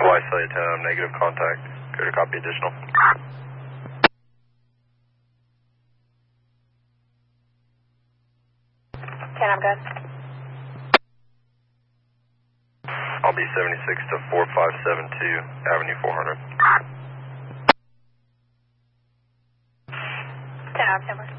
Hawaii Cellular 10, negative contact. Clear to copy additional. I'm good. I'll be 76 to 4572 Avenue 400. 10,